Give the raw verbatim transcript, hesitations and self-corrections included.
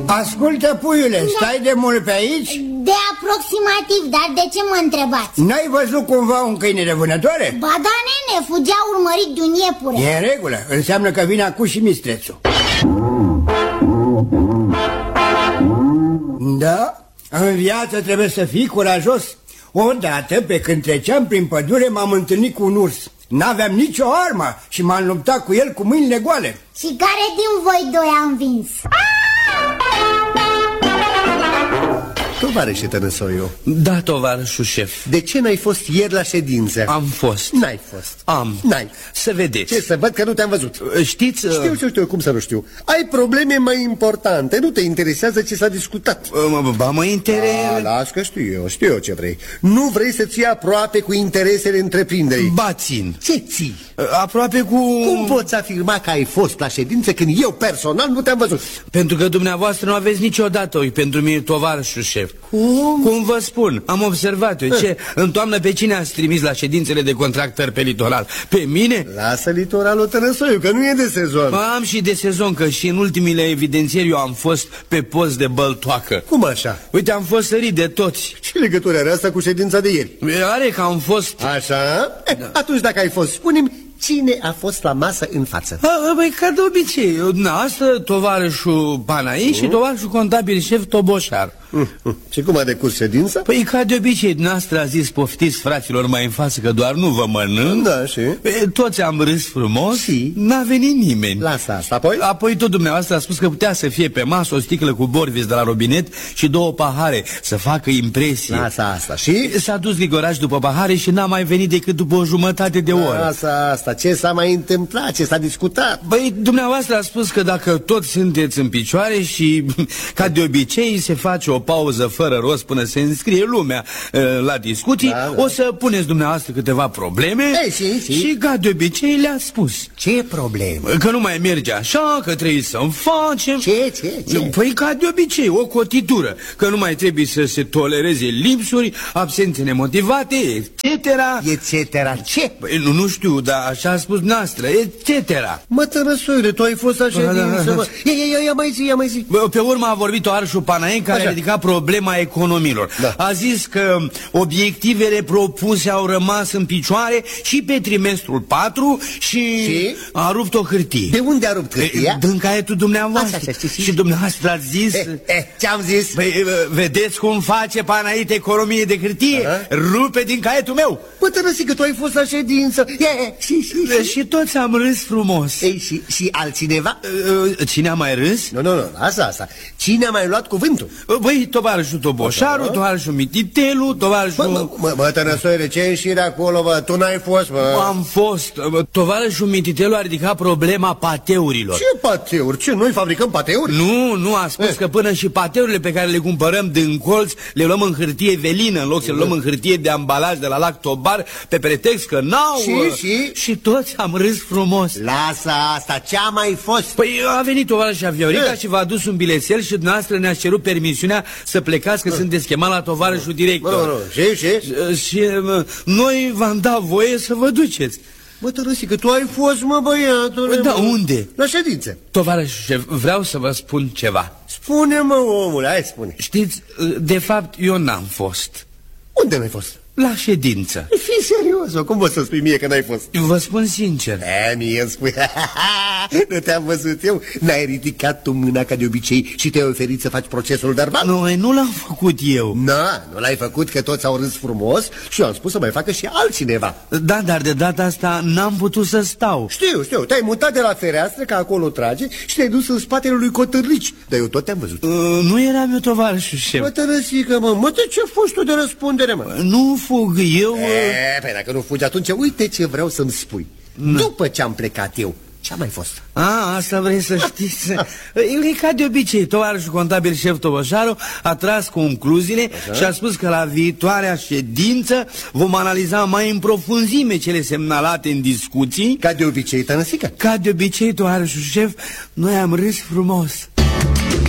Ascultă, puiule, da. Stai de mult pe aici? De aproximativ, dar de ce mă întrebați? N-ai văzut cumva un câine de vânătoare? Ba da, nene, fugea urmărit de un iepure. E în regulă, înseamnă că vine acum și mistrețul. Da, în viață trebuie să fii curajos. Odată, pe când treceam prin pădure, m-am întâlnit cu un urs. N-aveam nicio armă și m-am luptat cu el cu mâinile goale. Și care din voi doi a învins? Tovarășe Tănăsoiu. Da, tovarășul șef. De ce n-ai fost ieri la ședință? Am fost. N-ai fost. Am. N-ai. Să vedeți. Ce, să văd că nu te-am văzut. Știți... Știu, știu, știu, cum să nu știu. Ai probleme mai importante, nu te interesează ce s-a discutat. Ba, mă interesează... Las că știu eu, știu eu ce vrei. Nu vrei să ții aproape cu interesele întreprinderii. Ba, țin. Ce ții? Aproape cu... Cum poți afirma că ai fost la ședință când eu personal nu te-am văzut? Pentru că dumneavoastră nu aveți niciodată oi pentru mine, tovarășul șef. Cum? Cum vă spun, am observat eu. Ce? În toamnă pe cine ați trimis la ședințele de contractări pe litoral? Pe mine? Lasă litoralul, Tănăsoiu, că nu e de sezon. Am și de sezon, că și în ultimile evidențieri eu am fost pe post de băltoacă. Cum așa? Uite, am fost sărit de toți. Ce legătură are asta cu ședința de ieri? Are că am fost... Așa? Da. Atunci dacă ai fost, spune-mi, cine a fost la masă în față? A, băi, ca de obicei, dumneavoastră, tovarășul Panai și tovarășul contabil șef Toboșar. Și cum a decurs ședința? Păi ca de obicei, dumneavoastră a zis, poftiți fraților mai în față că doar nu vă mănânc. Da, și? Pe, toți am râs frumos și? N-a venit nimeni. Lasă asta, apoi? Apoi tot dumneavoastră a spus că putea să fie pe masă o sticlă cu borvis de la robinet și două pahare, să facă impresie. Lasă asta, și? S-a dus Grigoraș după pahare și n-a mai venit decât după o jumătate de oră. Lasă asta, ce s-a mai întâmplat, ce s-a discutat? Băi, dumneavoastră a spus că dacă toți sunteți în picioare și ca de obicei se face o pauză fără rost până se înscrie lumea uh, la discuții, da, da. O să puneți dumneavoastră câteva probleme. Ei, și, și. Și ca de obicei le-a spus. Ce probleme? Că nu mai merge așa, că trebuie să-mi facem. Ce, ce, ce? Păi ca de obicei, o cotitură. Că nu mai trebuie să se tolereze lipsuri, absențe nemotivate, et cetera. Et cetera ce? Păi, nu, nu știu, dar așa a spus noastră, et cetera. Mă, Tănăsoiule, tu ai fost la ședință, mă. Ia, ia, ia, mai zi, ia mai zi. Pe urmă a vorbit Oarșul Panaen, care așa a ridicat problema economiilor. Da. A zis că obiectivele propuse au rămas în picioare și pe trimestrul patru și, și? A rupt o hârtie. De unde a rupt hârtia? Din caietul dumneavoastră. Așa, așa, și, și dumneavoastră ați zis... Eh, eh, ce-am zis? Păi, vedeți cum face Panaite economie de hârtie? Aha. Rupe din caietul meu. Bă, Tănăsică, tu ai fost la ședință. Ia, ia, și, și, și. Și toți am râs frumos. Ei, și, și altcineva? Cine a mai râs? Nu, nu, nu, asta, asta. Cine a mai luat cuvântul? Băi, tovarășul Toboșaru, tovarășul Mititelu, tovarășul... Mă, mă, mă, mă Tănăsoire, ce înșire acolo, bă? Tu n-ai fost, mă. Am fost. Tovarășul Mititelu a ridicat problema pateurilor. Ce pateuri? Ce, noi fabricăm pateuri? Nu, nu, a spus eh. că până și pateurile pe care le cumpărăm din colț le luăm în hârtie velină, în loc să le luăm în hârtie de ambalaj de la Lactobar, pe pretext că n-au... Și, și? Și toți am râs frumos. Lasă asta, ce-a mai fost? Păi a venit tovarășa Viorica eh. și v-a adus un bilețel și dumneavoastră ne-ați cerut permisiunea să plecați, că eh. sunteți chemat la tovarășul director. Mă, mă, și, și? Și noi v-am dat voie să vă duceți. Bă, Tărăsică, tu ai fost, mă, băiatule. Da, unde? La ședință. Tovarășe, vreau să vă spun ceva. Spune, mă, omule, hai spune. Știți, de fapt, eu n-am fost. Unde n-ai fost? La ședință. Fii serios, cum poți să spui mie că n-ai fost? Vă spun sincer. E, mie îmi spui. Nu te-am văzut eu. N-ai ridicat tu mâna ca de obicei și te-ai oferit să faci procesul verbal? Nu, nu l-am făcut eu. Na, nu l-ai făcut, că toți au râs frumos și eu am spus să mai facă și altcineva. Da, dar de data asta n-am putut să stau. Știu, știu, te-ai mutat de la fereastră, că acolo trage, și te-ai dus în spatele lui Cotârlici. Dar eu tot te-am văzut. uh, Nu eram eu tovarășul șef. Mă, Tărăsică, mă, mă, de ce fugi tu de răspundere, mă? Nu fug eu. E, păi dacă nu fugi atunci, uite ce vreau să-mi spui. Na. După ce am plecat eu, ce-a mai fost? A, asta vrei să știți. E ca de obicei, tovarășul contabil șef Toboșaru a tras concluziile. Așa? Și a spus că la viitoarea ședință vom analiza mai în profunzime cele semnalate în discuții. Ca de obicei, Tănăsică? Ca de obicei, tovarășul șef, noi am râs frumos.